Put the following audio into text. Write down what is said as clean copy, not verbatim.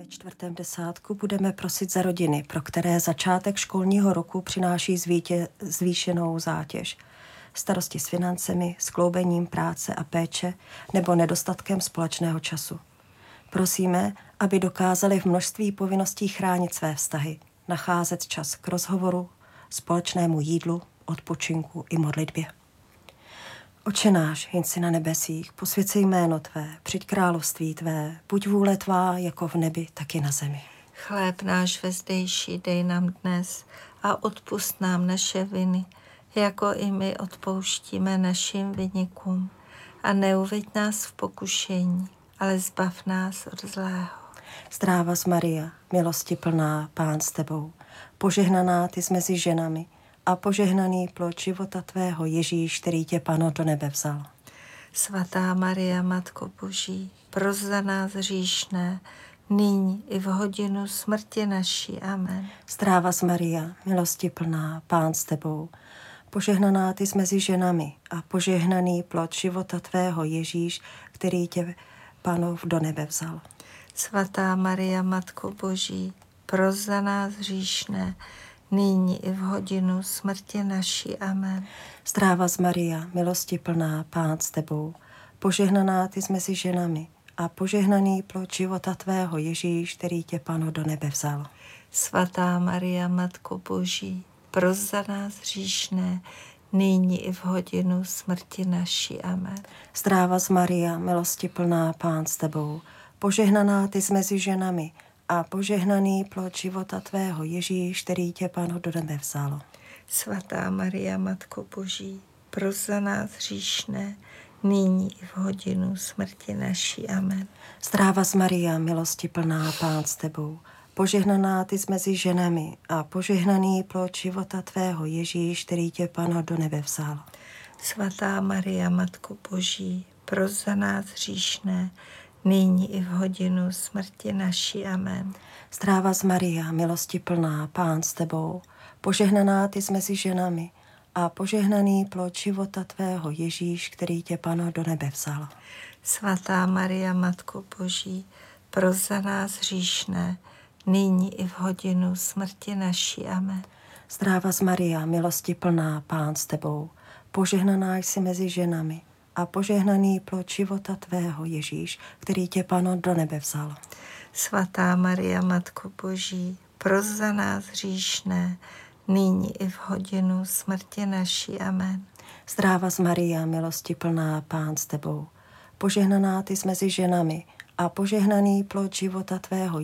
čtvrtém desátku budeme prosit za rodiny, pro které začátek školního roku přináší zvýšenou zátěž. Starosti s financemi, skloubením práce a péče nebo nedostatkem společného času. Prosíme, aby dokázali v množství povinností chránit své vztahy, nacházet čas k rozhovoru, společnému jídlu, odpočinku i modlitbě. Oče náš, jen si na nebesích, posvěd se jméno Tvé, přijď království Tvé, buď vůle Tvá jako v nebi, tak i na zemi. Chléb náš vezdejší dej nám dnes a odpusť nám naše viny, jako i my odpouštíme našim viníkům. A neuveď nás v pokušení, ale zbav nás od zlého. Zdráva Maria, milosti plná, Pán s Tebou, požehnaná Ty jsi mezi ženami a požehnaný plod života Tvého Ježíš, který Tě, Pano, do nebe vzal. Svatá Maria, Matko Boží, pros za nás hříšné, nyní i v hodinu smrti naší. Amen. Zdráva Maria, milosti plná, Pán s Tebou, požehnaná Ty jsi mezi ženami a požehnaný plod života Tvého Ježíš, který Tě, Pano, do nebe vzal. Svatá Maria, Matko Boží, pros za nás hříšné, nyní i v hodinu smrti naší. Amen. Zdráva Maria, milosti plná, Pán s Tebou, požehnaná Ty jsi mezi ženami a požehnaný plod života Tvého Ježíš, který Tě, Pano, do nebe vzal. Svatá Maria, Matko Boží, pros za nás hříšné, nyní i v hodinu smrti naší. Amen. Zdráva Maria, milosti plná, Pán s Tebou, požehnaná Ty jsi mezi ženami a požehnaný plod života Tvého Ježíš, který Tě, Pano, do nebe vzal. Svatá Maria, Matko Boží, pros za nás hříšné, nyní i v hodinu smrti naší. Amen. Zdráva Maria, milosti plná, Pán s Tebou, požehnaná Ty jsi mezi ženami a požehnaný plod života Tvého Ježíš, který Tě, Pano, do nebe vzal. Svatá Maria, Matko Boží, pros za nás hříšné, nyní i v hodinu smrti naší. Amen. Zdráva Maria, milosti plná, Pán s Tebou, požehnaná Ty jsi mezi ženami a požehnaný plod života Tvého Ježíš, který Tě, Pano, do nebe vzal. Svatá Maria, Matko Boží, pros za nás hříšné, nyní i v hodinu smrti naší. Amen. Zdráva Maria, milosti plná, Pán s Tebou, požehnaná jsi mezi ženami a požehnaný plod života Tvého Ježíš, který Tě, Pano, do nebe vzal. Svatá Maria, Matko Boží, pros za nás hříšné, nyní i v hodinu smrti naší. Amen. Zdráva Maria, milosti plná, Pán s Tebou, požehnaná Ty jsi mezi ženami a požehnaný plod života Tvého